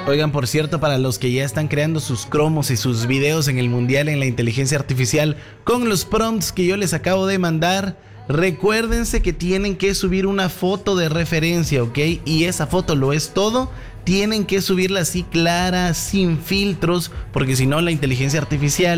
Oigan, por cierto, para los que ya están creando sus cromos y sus videos en el mundial en la inteligencia artificial con los prompts que yo les acabo de mandar, recuérdense que tienen que subir una foto de referencia, ¿ok? Y esa foto lo es todo. Tienen que subirla así clara, sin filtros, porque si no la inteligencia artificial